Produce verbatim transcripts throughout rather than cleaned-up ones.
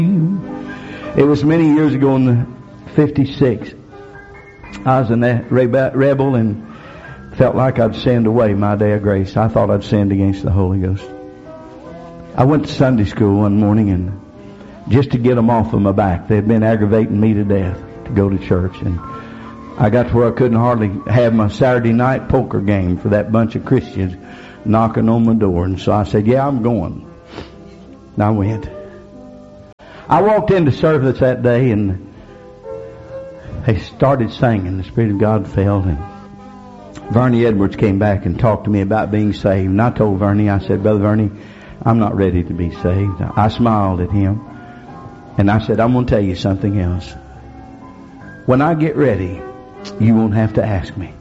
It was many years ago in the fifty-six. I was a rebel and felt like I'd sinned away my day of grace. I thought I'd sinned against the Holy Ghost. I went to Sunday school one morning, and just to get them off of my back, they had been aggravating me to death to go to church. And I got to where I couldn't hardly have my Saturday night poker game for that bunch of Christians knocking on my door. And so I said, yeah, I'm going. And I went. I walked into service that day, and they started singing. The Spirit of God fell, and Vernie Edwards came back and talked to me about being saved. And I told Vernie, I said, Brother Vernie, I'm not ready to be saved. I smiled at him, and I said, I'm going to tell you something else. When I get ready, you won't have to ask me.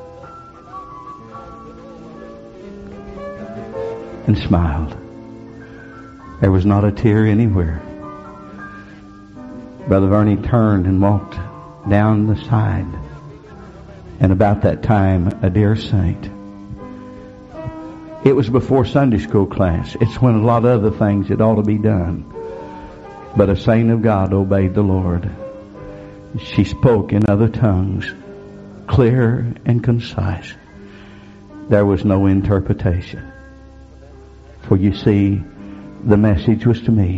And smiled. There was not a tear anywhere. Brother Vernie turned and walked down the side. And about that time, a dear saint. It was before Sunday school class. It's when a lot of other things that ought to be done. But a saint of God obeyed the Lord. She spoke in other tongues, clear and concise. There was no interpretation. For you see, the message was to me.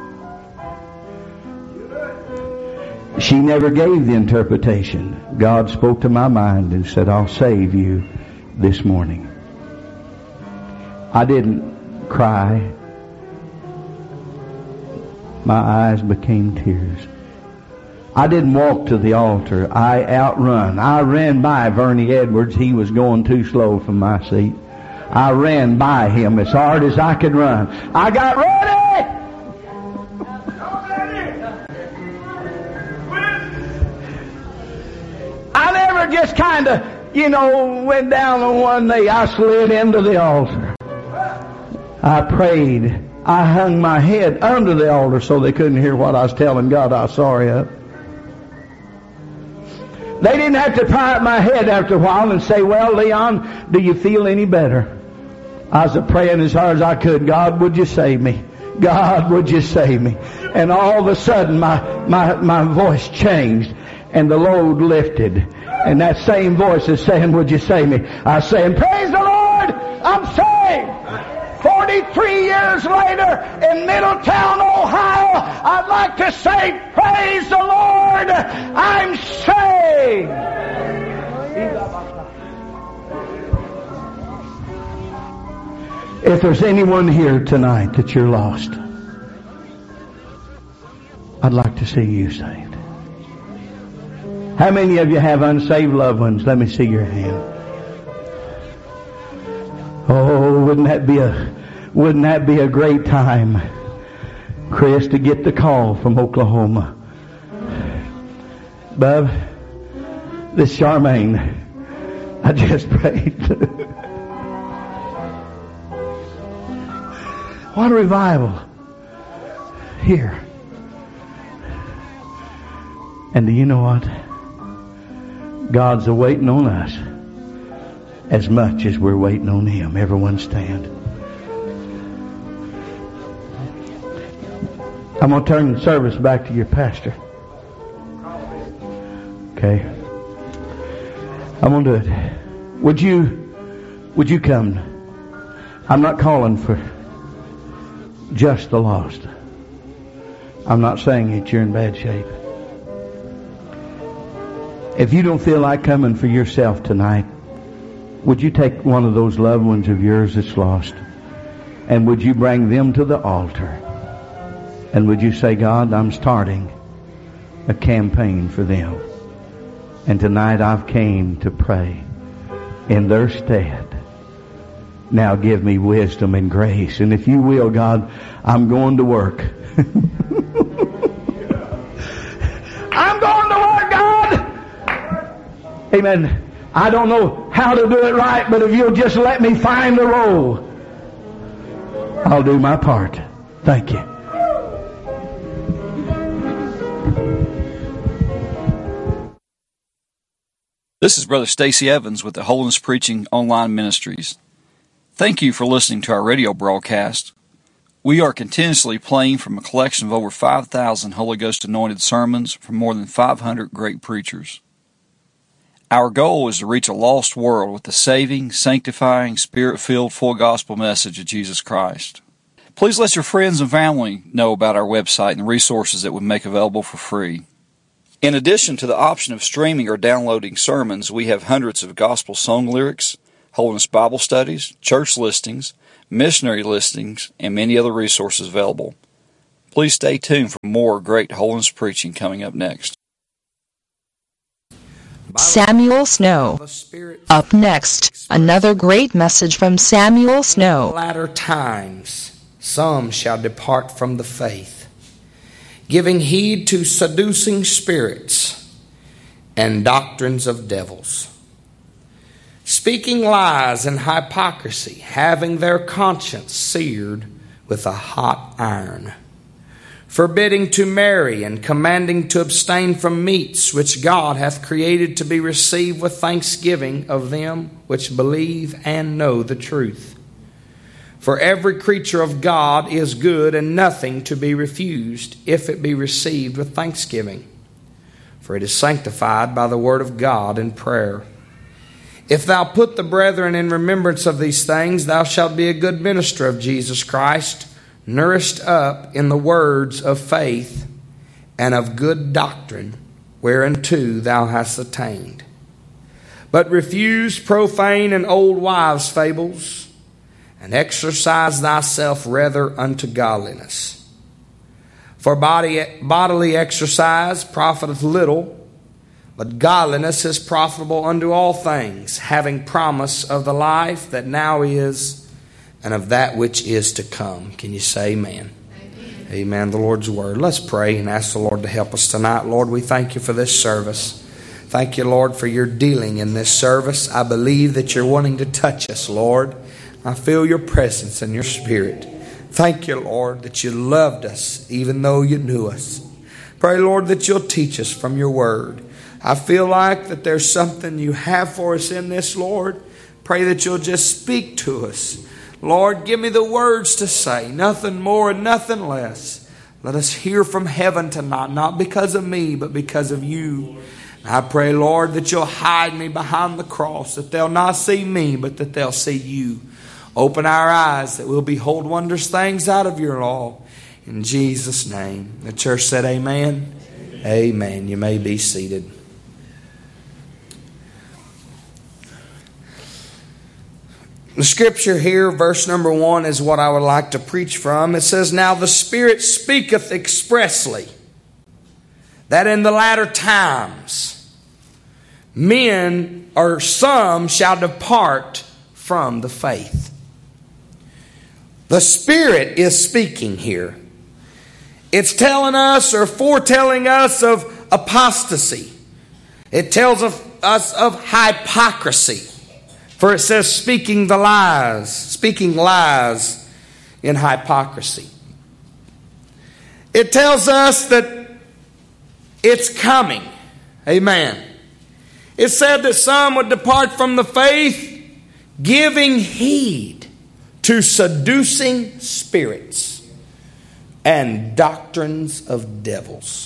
She never gave the interpretation. God spoke to my mind and said, I'll save you this morning. I didn't cry. My eyes became tears. I didn't walk to the altar. I outrun. I ran by Vernie Edwards. He was going too slow from my seat. I ran by him as hard as I could run. I got ready! I never just kind of, you know, went down on one knee. I slid into the altar. I prayed. I hung my head under the altar so they couldn't hear what I was telling God I was sorry of. They didn't have to pry at my head after a while and say, well, Leon, do you feel any better? I was praying as hard as I could. God, would you save me? God, would you save me? And all of a sudden, my, my, my voice changed and the load lifted. And that same voice is saying, would you save me? I was saying, praise the Lord, I'm saved. forty-three years later in Middletown, Ohio, I'd like to say, praise the Lord, I'm saved. If there's anyone here tonight that you're lost, I'd like to see you saved. How many of you have unsaved loved ones? Let me see your hand. Oh, wouldn't that be a wouldn't that be a great time, Chris, to get the call from Oklahoma? Bub, this Charmaine, I just prayed. What a revival here. And do you know what? God's awaiting on us as much as we're waiting on Him. Everyone stand. I'm going to turn the service back to your pastor. Okay. I'm going to do it. Would you, would you come? I'm not calling for just the lost. I'm not saying that you're in bad shape. If you don't feel like coming for yourself tonight, would you take one of those loved ones of yours that's lost, and would you bring them to the altar, and would you say, God, I'm starting a campaign for them, and tonight I've came to pray in their stead. Now give me wisdom and grace. And if you will, God, I'm going to work. I'm going to work, God. Amen. I don't know how to do it right, but if you'll just let me find the role, I'll do my part. Thank you. This is Brother Stacy Evans with the Holiness Preaching Online Ministries. Thank you for listening to our radio broadcast. We are continuously playing from a collection of over five thousand Holy Ghost anointed sermons from more than five hundred great preachers. Our goal is to reach a lost world with the saving, sanctifying, Spirit-filled, full gospel message of Jesus Christ. Please let your friends and family know about our website and the resources that we make available for free. In addition to the option of streaming or downloading sermons, we have hundreds of gospel song lyrics, Holiness Bible studies, church listings, missionary listings, and many other resources available. Please stay tuned for more great holiness preaching coming up next. Samuel Snow. Up next, another great message from Samuel Snow. Latter times, some shall depart from the faith, giving heed to seducing spirits and doctrines of devils, speaking lies and hypocrisy, having their conscience seared with a hot iron, forbidding to marry and commanding to abstain from meats which God hath created to be received with thanksgiving of them which believe and know the truth. For every creature of God is good, and nothing to be refused, if it be received with thanksgiving. For it is sanctified by the word of God and prayer. If thou put the brethren in remembrance of these things, thou shalt be a good minister of Jesus Christ, nourished up in the words of faith and of good doctrine, whereunto thou hast attained. But refuse profane and old wives' fables, and exercise thyself rather unto godliness. For body, bodily exercise profiteth little, but godliness is profitable unto all things, having promise of the life that now is, and of that which is to come. Can you say amen? Amen. Amen. The Lord's word. Let's pray and ask the Lord to help us tonight. Lord, we thank you for this service. Thank you, Lord, for your dealing in this service. I believe that you're wanting to touch us, Lord. I feel your presence and your spirit. Thank you, Lord, that you loved us even though you knew us. Pray, Lord, that you'll teach us from your word. I feel like that there's something you have for us in this, Lord. Pray that you'll just speak to us. Lord, give me the words to say, nothing more and nothing less. Let us hear from heaven tonight, not because of me, but because of you. I pray, Lord, that you'll hide me behind the cross, that they'll not see me, but that they'll see you. Open our eyes that we'll behold wondrous things out of your law. In Jesus' name. The church said amen. Amen. Amen. You may be seated. The scripture here, verse number one, is what I would like to preach from. It says, Now the Spirit speaketh expressly, that in the latter times men or some shall depart from the faith. The Spirit is speaking here. It's telling us or foretelling us of apostasy. It tells of us of hypocrisy. For it says, speaking the lies, speaking lies in hypocrisy. It tells us that it's coming. Amen. It said that some would depart from the faith, giving heed to seducing spirits and doctrines of devils.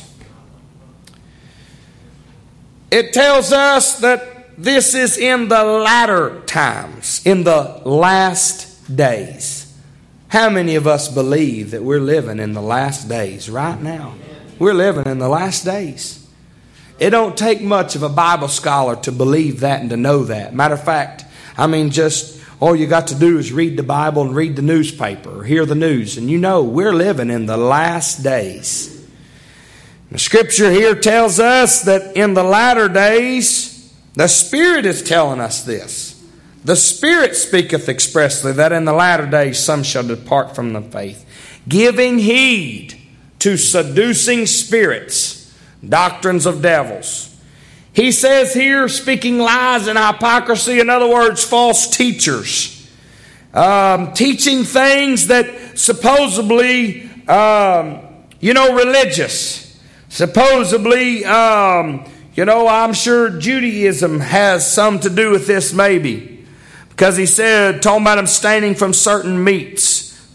It tells us that this is in the latter times, in the last days. How many of us believe that we're living in the last days right now? We're living in the last days. It don't take much of a Bible scholar to believe that and to know that. Matter of fact, I mean, just all you got to do is read the Bible and read the newspaper or hear the news, and you know we're living in the last days. The scripture here tells us that in the latter days, the Spirit is telling us this. The Spirit speaketh expressly that in the latter days some shall depart from the faith, giving heed to seducing spirits, doctrines of devils. He says here, speaking lies and hypocrisy, in other words, false teachers, um, teaching things that supposedly, um, you know, religious, supposedly, um, You know, I'm sure Judaism has some to do with this maybe. Because he said, talking about abstaining from certain meats.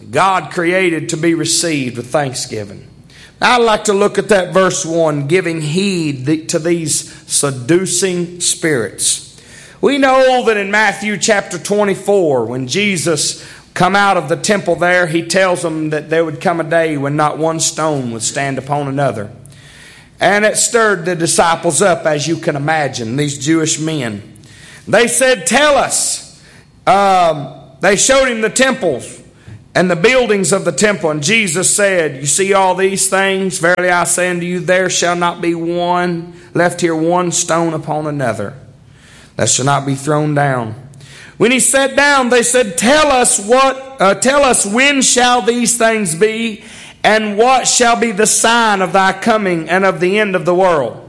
God created to be received with thanksgiving. Now I'd like to look at that verse one, giving heed to these seducing spirits. We know that in Matthew chapter twenty-four, when Jesus come out of the temple there, he tells them that there would come a day when not one stone would stand upon another. And it stirred the disciples up, as you can imagine, these Jewish men. They said, tell us. Um, they showed him the temples and the buildings of the temple. And Jesus said, you see all these things? Verily I say unto you, there shall not be one left here, one stone upon another that shall not be thrown down. When he sat down, they said, tell us what, uh, tell us when shall these things be, and what shall be the sign of thy coming and of the end of the world?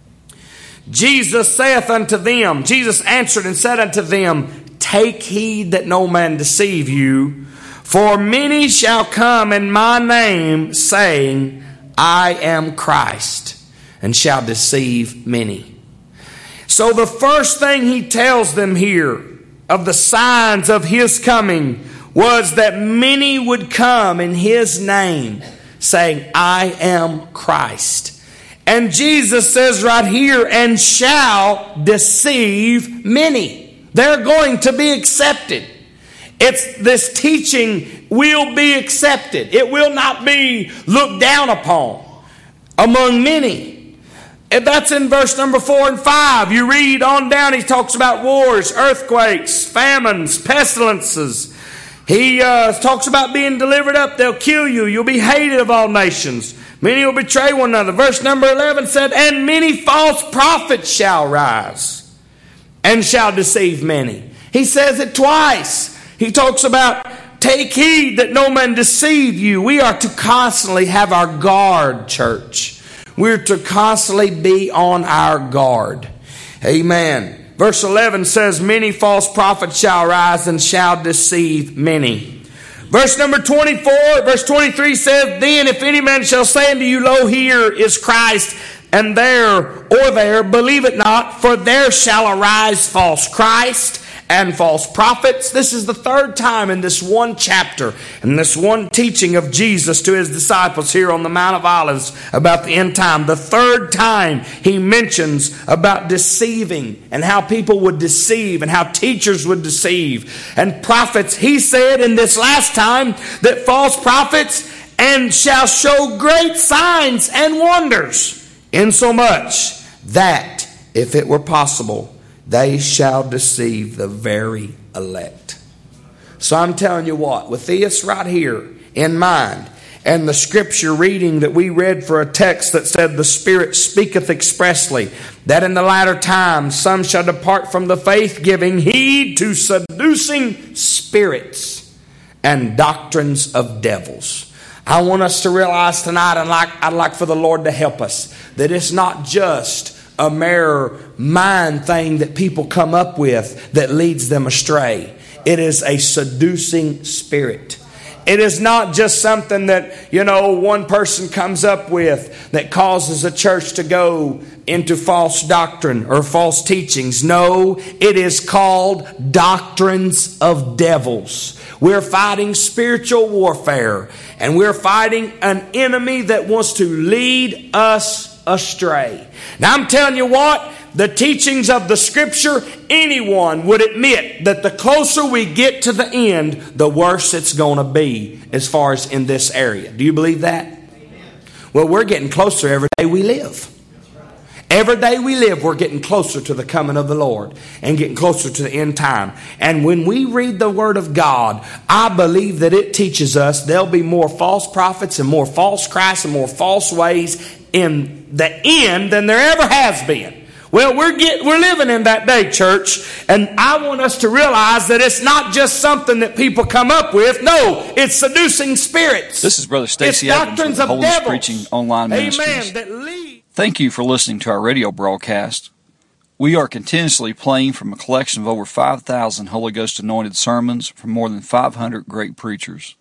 Jesus saith unto them, Jesus answered and said unto them, take heed that no man deceive you, for many shall come in my name, saying, I am Christ, and shall deceive many. So the first thing he tells them here of the signs of his coming was that many would come in his name, saying, I am Christ. And Jesus says right here, and shall deceive many. They're going to be accepted. It's this teaching will be accepted. It will not be looked down upon among many. And that's in verse number four and five. You read on down, he talks about wars, earthquakes, famines, pestilences. He uh, talks about being delivered up. They'll kill you. You'll be hated of all nations. Many will betray one another. Verse number eleven said, and many false prophets shall rise and shall deceive many. He says it twice. He talks about take heed that no man deceive you. We are to constantly have our guard, church. We're to constantly be on our guard. Amen. Verse eleven says, many false prophets shall rise and shall deceive many. Verse number twenty-four, verse twenty-three says, then if any man shall say unto you, lo, here is Christ, and there or there, believe it not, for there shall arise false Christ and false prophets. This is the third time in this one chapter, in this one teaching of Jesus to his disciples here on the Mount of Olives about the end time. The third time he mentions about deceiving and how people would deceive and how teachers would deceive and prophets. He said in this last time that false prophets and shall show great signs and wonders, insomuch that if it were possible, they shall deceive the very elect. So I'm telling you what, with this right here in mind, and the scripture reading that we read for a text that said, the Spirit speaketh expressly, that in the latter times some shall depart from the faith, giving heed to seducing spirits and doctrines of devils. I want us to realize tonight, and like, I'd like for the Lord to help us, that it's not just a mere mind thing that people come up with that leads them astray. It is a seducing spirit. It is not just something that, you know, one person comes up with that causes a church to go into false doctrine or false teachings. No, it is called doctrines of devils. We're fighting spiritual warfare, and we're fighting an enemy that wants to lead us astray. Now I'm telling you what, the teachings of the Scripture, anyone would admit that the closer we get to the end, the worse it's going to be as far as in this area. Do you believe that? Amen. Well, we're getting closer every day we live. Every day we live, we're getting closer to the coming of the Lord and getting closer to the end time. And when we read the Word of God, I believe that it teaches us there'll be more false prophets and more false Christs and more false ways in the end than there ever has been. Well, we're get, we're living in that day, church, and I want us to realize that it's not just something that people come up with. No, it's seducing spirits. This is Brother Stacy Evans with the Holiness Preaching Online Ministries. Amen. That lead. Thank you for listening to our radio broadcast. We are continuously playing from a collection of over five thousand Holy Ghost anointed sermons from more than five hundred great preachers.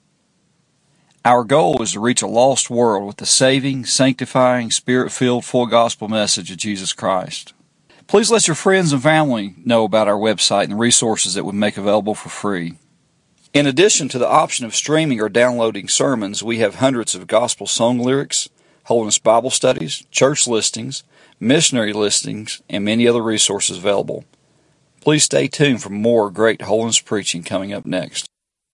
Our goal is to reach a lost world with the saving, sanctifying, Spirit-filled, full gospel message of Jesus Christ. Please let your friends and family know about our website and the resources that we make available for free. In addition to the option of streaming or downloading sermons, we have hundreds of gospel song lyrics, Holiness Bible studies, church listings, missionary listings, and many other resources available. Please stay tuned for more great holiness preaching coming up next.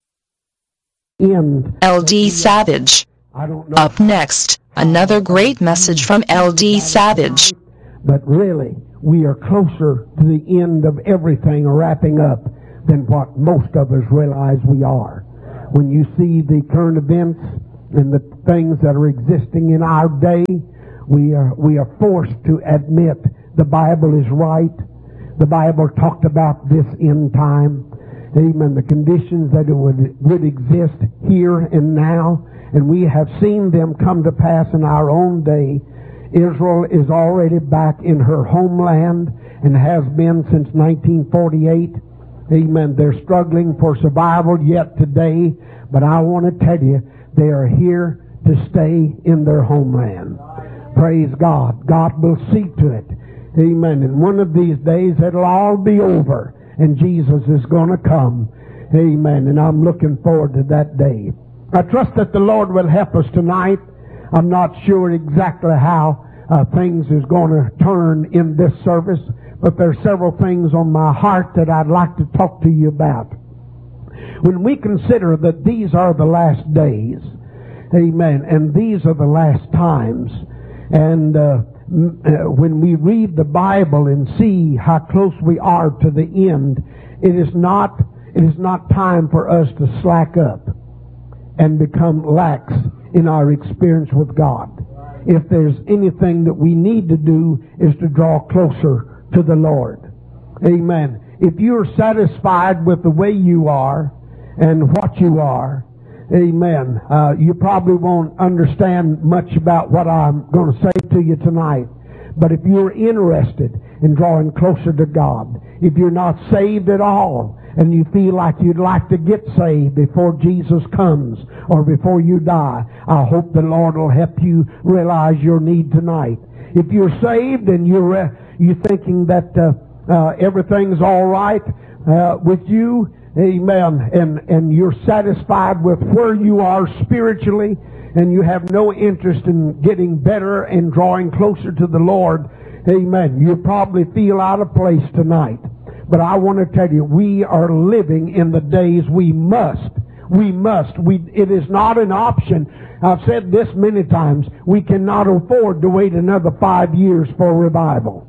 L D Savage. Up next, another great message from L D Savage. But really, we are closer to the end of everything wrapping up than what most of us realize we are. When you see the current events and the things that are existing in our day, we are we are forced to admit the Bible is right. The Bible talked about this end time. Amen. The conditions that it would, would exist here and now, and we have seen them come to pass in our own day. Israel is already back in her homeland and has been since nineteen forty-eight. Amen. They're struggling for survival yet today, but I want to tell you, they are here to stay in their homeland. Praise God. God will see to it. Amen. And one of these days it'll all be over and Jesus is going to come. Amen. And I'm looking forward to that day. I trust that the Lord will help us tonight. I'm not sure exactly how uh, things is going to turn in this service, but there are several things on my heart that I'd like to talk to you about. When we consider that these are the last days, amen, and these are the last times, and uh, when we read the Bible and see how close we are to the end, it is not it is not time for us to slack up and become lax in our experience with God. If there's anything that we need to do is to draw closer to the Lord. Amen. If you're satisfied with the way you are and what you are, amen, uh, you probably won't understand much about what I'm going to say to you tonight. But if you're interested in drawing closer to God, if you're not saved at all, and you feel like you'd like to get saved before Jesus comes or before you die, I hope the Lord will help you realize your need tonight. If you're saved and you're uh, you're thinking that uh, uh, everything's all right uh, with you, amen, and and you're satisfied with where you are spiritually, and you have no interest in getting better and drawing closer to the Lord, amen, you probably feel out of place tonight. But I want to tell you, we are living in the days we must. We must. We, it is not an option. I've said this many times. We cannot afford to wait another five years for revival.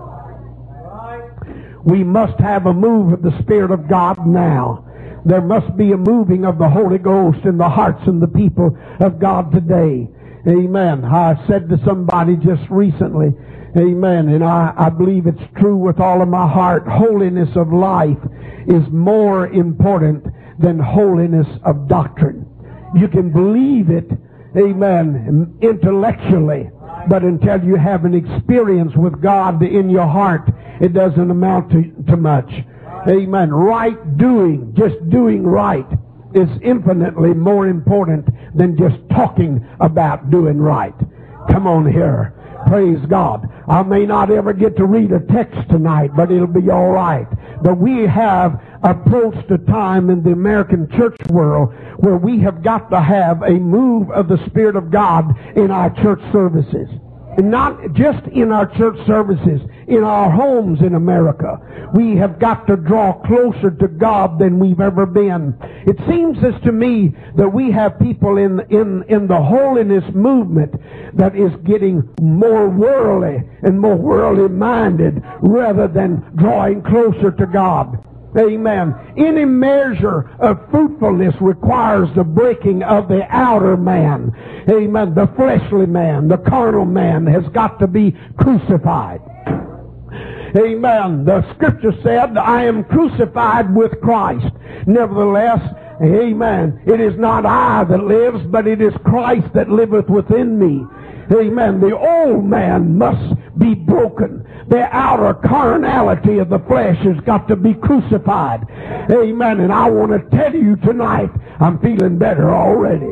We must have a move of the Spirit of God now. There must be a moving of the Holy Ghost in the hearts and the people of God today. Amen. I said to somebody just recently, amen, and I, I believe it's true with all of my heart, holiness of life is more important than holiness of doctrine. You can believe it, amen, intellectually, but until you have an experience with God in your heart, it doesn't amount to, to much. Amen. Right doing, just doing right, is infinitely more important than just talking about doing right. Come on here. Praise God. I may not ever get to read a text tonight, but it'll be all right. But we have approached a time in the American church world where we have got to have a move of the Spirit of God in our church services. And not just in our church services, in our homes in America. We have got to draw closer to God than we've ever been. It seems as to me that we have people in, in, in the holiness movement that is getting more worldly and more worldly minded rather than drawing closer to God. Amen. Any measure of fruitfulness requires the breaking of the outer man. Amen. The fleshly man, the carnal man has got to be crucified. Amen. The scripture said, I am crucified with Christ. Nevertheless, amen, it is not I that lives, but it is Christ that liveth within me. Amen. The old man must be broken. The outer carnality of the flesh has got to be crucified. Amen. And I want to tell you tonight, I'm feeling better already.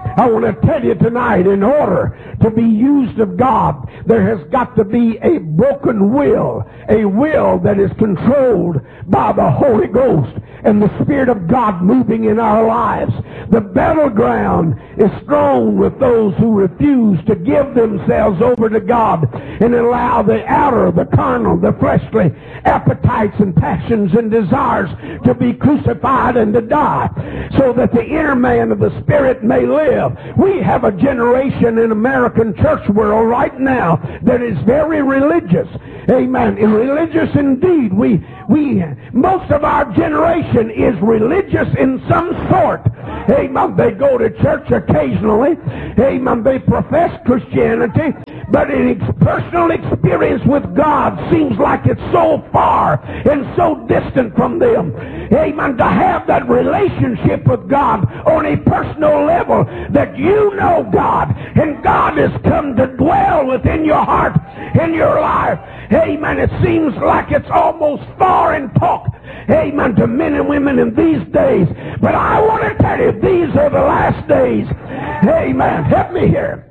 I want to tell you tonight, in order to be used of God, there has got to be a broken will, a will that is controlled by the Holy Ghost and the Spirit of God moving in our lives. The battleground is strong with those who refuse to give themselves over to God and allow the outer, the carnal, the fleshly appetites and passions and desires to be crucified and to die, so that the inner man of the Spirit may live. We have a generation in American church world right now that is very religious. Amen. And religious indeed. We, we, most of our generation is religious in some sort. Amen. They go to church occasionally. Amen. They profess Christianity, but in ex- personal experience with God seems like it's so far and so distant from them. Amen. To have that relationship with God on a personal level, that you know God and God has come to dwell within your heart, in your life. Amen. It seems like it's almost far in talk. Amen. To men and women in these days. But I want to tell you, these are the last days. Amen. Help me here.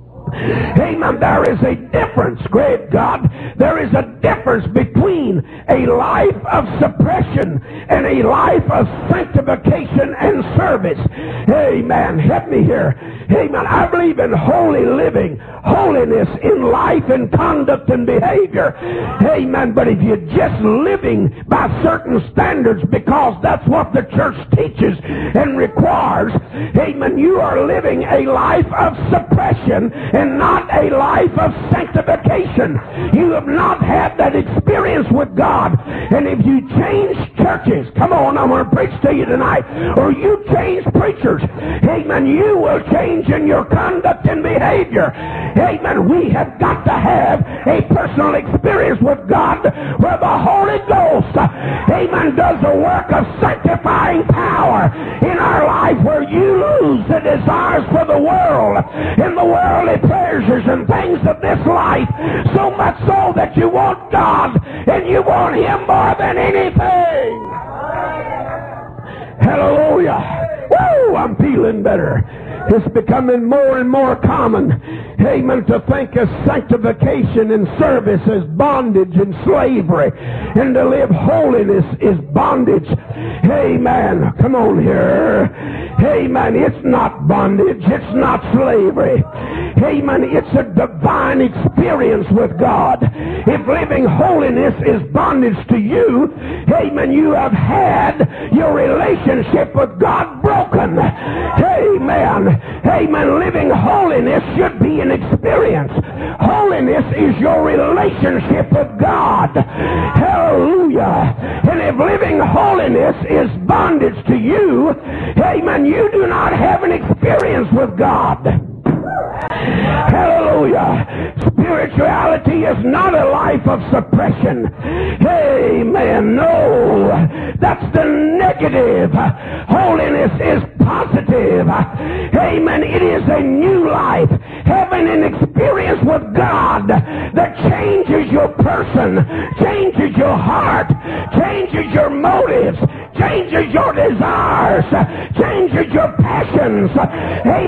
Amen. There is a difference, great God. There is a difference between a life of suppression and a life of sanctification and service. Amen. Help me here. Amen. I believe in holy living, holiness in life and conduct and behavior. Amen. But if you're just living by certain standards because that's what the church teaches and requires, amen, you are living a life of suppression and not a life of sanctification. You have not had that experience with God. And if you change churches, come on, I'm going to preach to you tonight, or you change preachers, amen, you will change in your conduct and behavior. Amen. We have got to have a personal experience with God where the Holy Ghost, amen, does a work of sanctifying power in our life, where you lose the desires for the world and the worldly pleasures and things of this life, so much so that you want God and you want Him more than anything. Hallelujah. Woo, I'm feeling better. It's becoming more and more common, amen, to think of sanctification and service as bondage and slavery, and to live holiness is bondage. Amen. Come on here. Amen. It's not bondage. It's not slavery. Amen. It's a divine experience with God. If living holiness is bondage to you, amen, you have had your relationship with God broken. Amen. Amen. Living holiness should be an experience. Holiness is your relationship with God. Hallelujah. And if living holiness is bondage to you, amen, you do not have an experience with God. Hallelujah. Spirituality is not a life of suppression. Amen. No. That's the negative. Holiness is positive. Amen. It is a new life. Having an experience with God that changes your person, changes your heart, changes your motives, changes your desires, changes your passions. Amen.